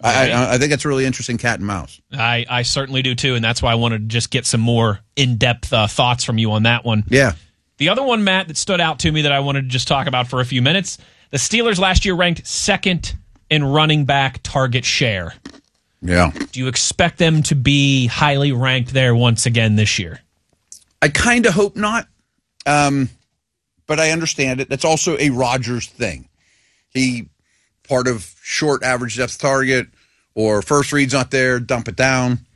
Right. I think it's a really interesting cat and mouse. I certainly do, too, and that's why I wanted to just get some more in-depth thoughts from you on that one. Yeah. The other one, Matt, that stood out to me that I wanted to just talk about for a few minutes, the Steelers last year ranked second in running back target share. Yeah. Do you expect them to be highly ranked there once again this year? I kind of hope not, but I understand it. That's also a Rodgers thing. He, part of short average depth target, or first read's not there, dump it down.